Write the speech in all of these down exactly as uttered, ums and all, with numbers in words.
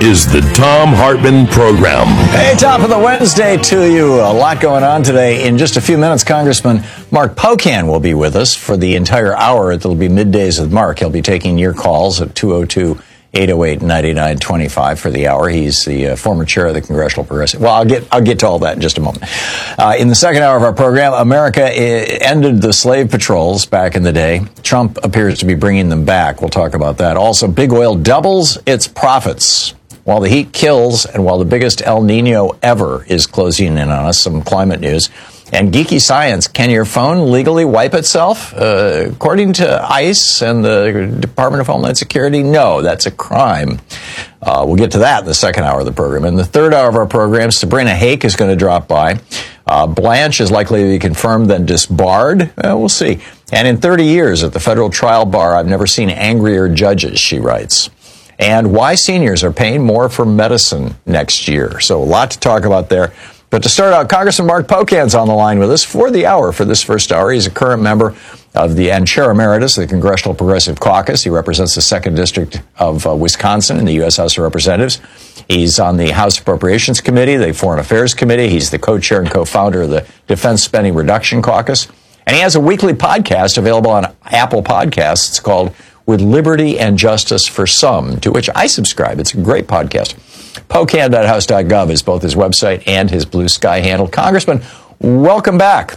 is the Thom Hartmann Program. Hey, top of the Wednesday to you. A lot going on today. In just a few minutes, Congressman Mark Pocan will be with us for the entire hour. It'll be middays with Mark. He'll be taking your calls at two oh two, eight oh eight, nine nine two five for the hour. He's the uh, former chair of the Congressional Progressive. Well, I'll get I'll get to all that in just a moment. Uh, in the second hour of our program, America I- ended the slave patrols back in the day. Trump appears to be bringing them back. We'll talk about that. Also, big oil doubles its profits while the heat kills and while the biggest El Nino ever is closing in on us. Some climate news. And geeky science, can your phone legally wipe itself? Uh, according to ICE and the Department of Homeland Security, no, that's a crime. Uh, we'll get to that in the second hour of the program. In the third hour of our program, Sabrina Hake is going to drop by. Uh, Blanche is likely to be confirmed, then disbarred. Uh, we'll see. And in thirty years at the federal trial bar, I've never seen angrier judges, she writes. And why seniors are paying more for medicine next year. So a lot to talk about there. But to start out, Congressman Mark Pocan's on the line with us for the hour, for this first hour. He's a current member of the, and chair emeritus of the Congressional Progressive Caucus. He represents the second District of uh, Wisconsin in the U S House of Representatives. He's on the House Appropriations Committee, the Foreign Affairs Committee. He's the co-chair and co-founder of the Defense Spending Reduction Caucus. And he has a weekly podcast available on Apple Podcasts called With Liberty and Justice for Some, to which I subscribe. It's a great podcast. Pocan dot house dot gov is both his website and his Blue Sky handle. Congressman, welcome back.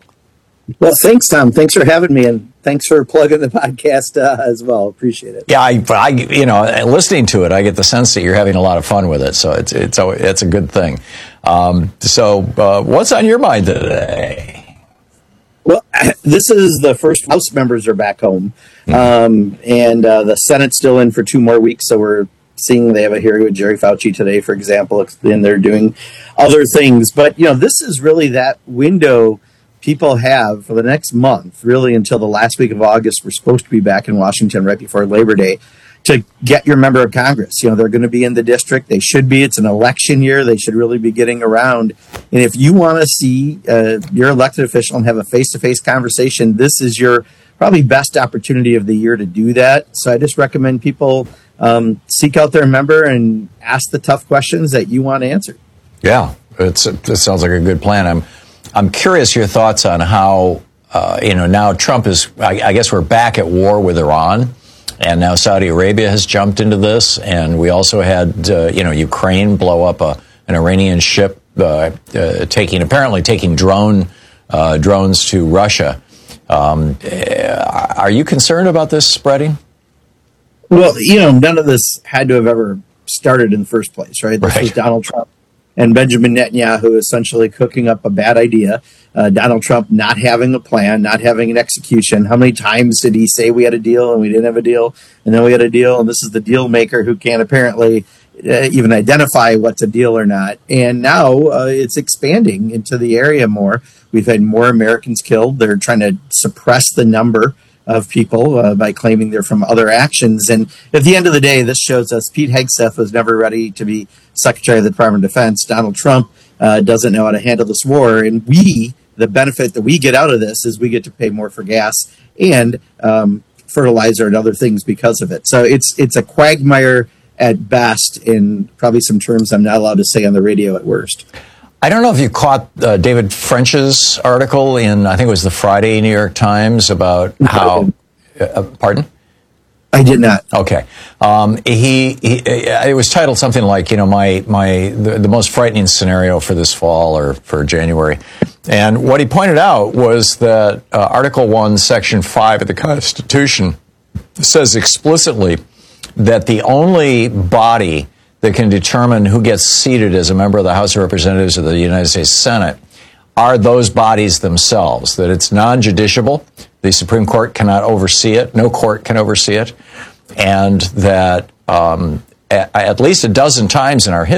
Well, thanks, Tom. Thanks for having me, and thanks for plugging the podcast uh, as well. Appreciate it. Yeah, I, I, you know, listening to it, I get the sense that you're having a lot of fun with it, so it's it's a, it's a good thing. Um, so, uh, what's on your mind today? Well, this is the first House members are back home, mm-hmm. um, and uh, the Senate's still in for two more weeks, so we're seeing they have a hearing with Jerry Fauci today, for example, and they're doing other things. But, you know, this is really that window people have for the next month, really until the last week of August. We're supposed to be back in Washington right before Labor Day to get your member of Congress. You know, they're going to be in the district. They should be. It's an election year. They should really be getting around. And if you want to see uh, your elected official and have a face-to-face conversation, this is your probably best opportunity of the year to do that. So I just recommend people Um, seek out their member and ask the tough questions that you want answered. Yeah, it's, it sounds like a good plan. I'm, I'm curious your thoughts on how, uh, you know, now Trump is, I, I guess we're back at war with Iran, and now Saudi Arabia has jumped into this, and we also had, uh, you know, Ukraine blow up a, an Iranian ship, uh, uh, taking, apparently taking drone, uh, drones to Russia. Um, are you concerned about this spreading? Well, you know, none of this had to have ever started in the first place, right? This right. was Donald Trump and Benjamin Netanyahu essentially cooking up a bad idea. Uh, Donald Trump not having a plan, not having an execution. How many times did he say we had a deal and we didn't have a deal, and then we had a deal, and this is the deal maker who can't apparently uh, even identify what's a deal or not. And now uh, it's expanding into the area more. We've had more Americans killed. They're trying to suppress the number of people uh, by claiming they're from other actions. And at the end of the day, this shows us Pete Hegseth was never ready to be Secretary of the Department of Defense. Donald Trump uh, doesn't know how to handle this war. And we, the benefit that we get out of this is we get to pay more for gas and um, fertilizer and other things because of it. So it's it's a quagmire at best, in probably some terms I'm not allowed to say on the radio at worst. I don't know if you caught uh, David French's article in, I think it was the Friday New York Times, about how, uh, pardon? I did not. Okay. Um, he, he, it was titled something like, you know, my, my, the, the most frightening scenario for this fall or for January. And what he pointed out was that uh, Article one, Section five of the Constitution says explicitly that the only body that can determine who gets seated as a member of the House of Representatives of the United States Senate are those bodies themselves, that it's non-judiciable. The Supreme Court cannot oversee it. No court can oversee it. And that um, at, at least a dozen times in our history,